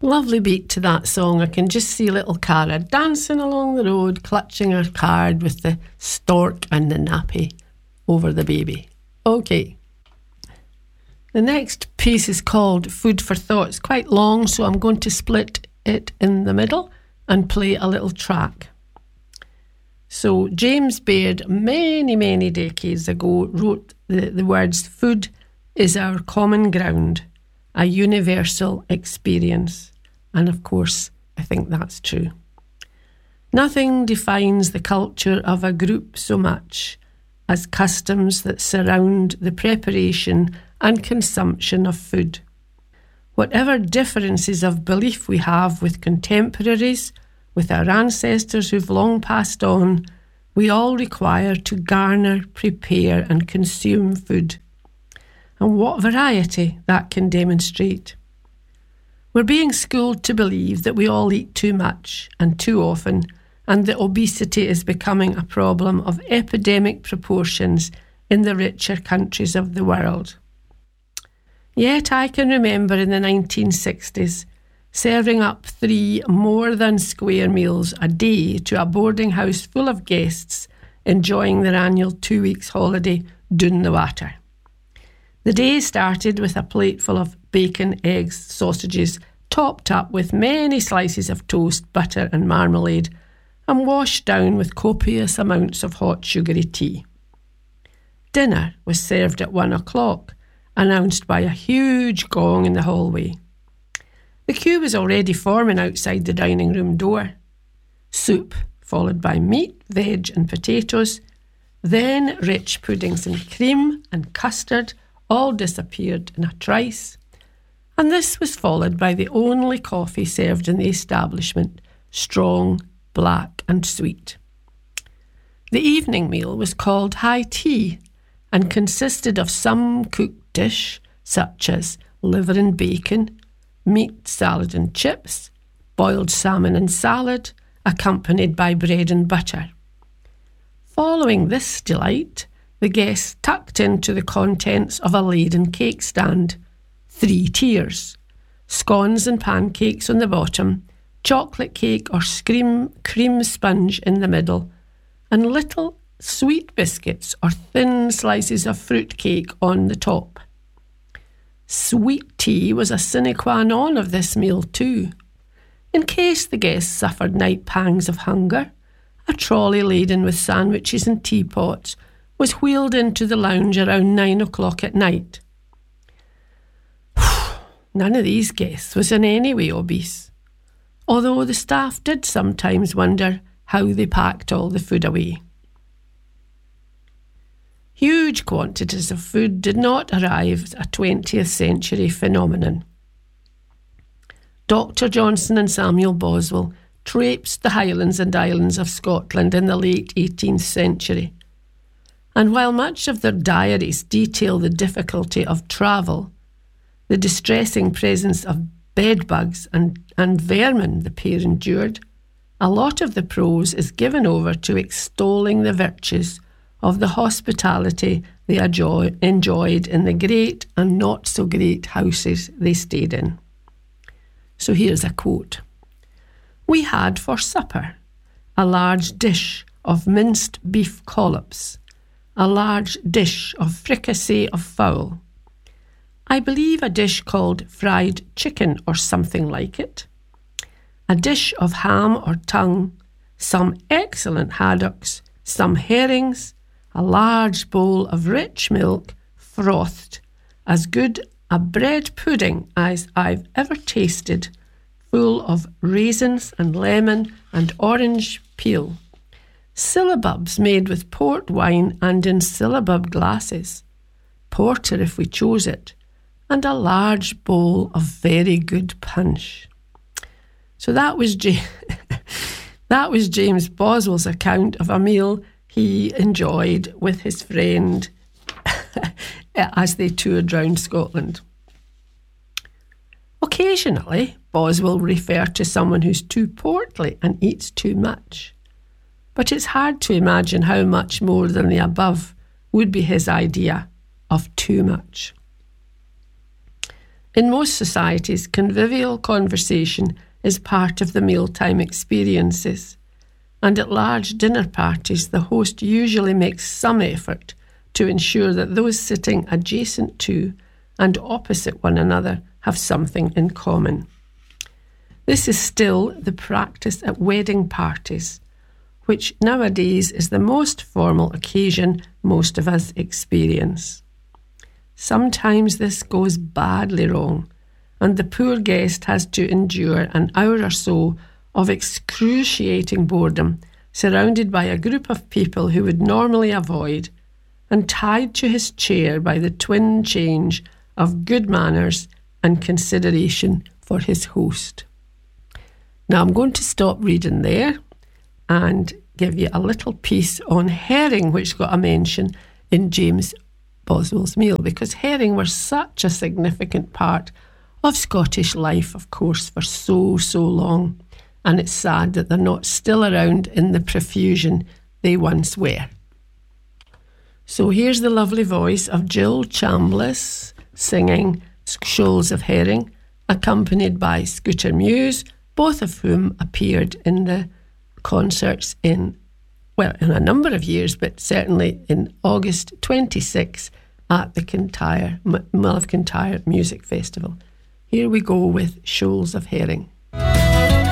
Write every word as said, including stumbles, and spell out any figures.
Lovely beat to that song. I can just see little Cara dancing along the road, clutching her card with the stork and the nappy over the baby. Okay. The next piece is called Food for Thought. It's quite long, so I'm going to split it in the middle and play a little track. So James Baird, many, many decades ago, wrote the, the words, "Food is our common ground, a universal experience." And of course, I think that's true. Nothing defines the culture of a group so much as customs that surround the preparation and consumption of food. Whatever differences of belief we have with contemporaries, with our ancestors who've long passed on, we all require to garner, prepare and consume food. And what variety that can demonstrate. We're being schooled to believe that we all eat too much and too often, and that obesity is becoming a problem of epidemic proportions in the richer countries of the world. Yet I can remember in the nineteen sixties serving up three more than square meals a day to a boarding house full of guests enjoying their annual two weeks holiday down the water. The day started with a plateful of bacon, eggs, sausages, topped up with many slices of toast, butter and marmalade, and washed down with copious amounts of hot sugary tea. Dinner was served at one o'clock, announced by a huge gong in the hallway. The queue was already forming outside the dining room door. Soup, followed by meat, veg and potatoes, then rich puddings and cream and custard, all disappeared in a trice, and this was followed by the only coffee served in the establishment, strong, black and sweet. The evening meal was called high tea and consisted of some cooked dish such as liver and bacon, meat, salad and chips, boiled salmon and salad, accompanied by bread and butter. Following this delight, the guests tucked into the contents of a laden cake stand, three tiers, scones and pancakes on the bottom, chocolate cake or cream, cream sponge in the middle, and little sweet biscuits or thin slices of fruit cake on the top. Sweet tea was a sine qua non of this meal too. In case the guests suffered night pangs of hunger, a trolley laden with sandwiches and teapots was wheeled into the lounge around nine o'clock at night. None of these guests was in any way obese, although the staff did sometimes wonder how they packed all the food away. Huge quantities of food did not arrive as a twentieth century phenomenon. Doctor Johnson and Samuel Boswell traipsed the Highlands and Islands of Scotland in the late eighteenth century, and while much of their diaries detail the difficulty of travel, the distressing presence of bedbugs and, and vermin the pair endured, a lot of the prose is given over to extolling the virtues of the hospitality they enjoy, enjoyed in the great and not so great houses they stayed in. So here's a quote. "We had for supper a large dish of minced beef collops, a large dish of fricassee of fowl, I believe a dish called fried chicken or something like it, a dish of ham or tongue, some excellent haddocks, some herrings, a large bowl of rich milk, frothed, as good a bread pudding as I've ever tasted, full of raisins and lemon and orange peel, syllabubs made with port wine and in syllabub glasses, porter if we chose it, and a large bowl of very good punch." So that was J- that was James Boswell's account of a meal he enjoyed with his friend as they toured round Scotland. Occasionally, Boswell referred to someone who's too portly and eats too much, but it's hard to imagine how much more than the above would be his idea of too much. In most societies, convivial conversation is part of the mealtime experiences, and at large dinner parties, the host usually makes some effort to ensure that those sitting adjacent to and opposite one another have something in common. This is still the practice at wedding parties, which nowadays is the most formal occasion most of us experience. Sometimes this goes badly wrong, and the poor guest has to endure an hour or so of excruciating boredom, surrounded by a group of people who would normally avoid, and tied to his chair by the twin change of good manners and consideration for his host. Now I'm going to stop reading there and give you a little piece on herring, which got a mention in James Boswell's meal, because herring were such a significant part of Scottish life, of course, for so, so long. And it's sad that they're not still around in the profusion they once were. So here's the lovely voice of Jill Chambliss singing Shoals of Herring, accompanied by Scooter Muse, both of whom appeared in the concerts in, well, in a number of years, but certainly in August twenty-sixth at the Kintyre, Mull of Kintyre Music Festival. Here we go with Shoals of Herring.